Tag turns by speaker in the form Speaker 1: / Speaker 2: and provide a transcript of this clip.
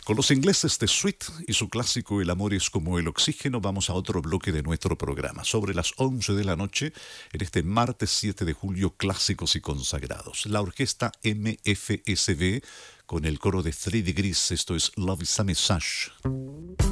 Speaker 1: Con los ingleses de Sweet y su clásico El amor es como el oxígeno, vamos a otro bloque de nuestro programa. Sobre las 11 de la noche, en este martes 7 de julio, clásicos y consagrados. La orquesta MFSB con el coro de Three Degrees, esto es Love is a Message.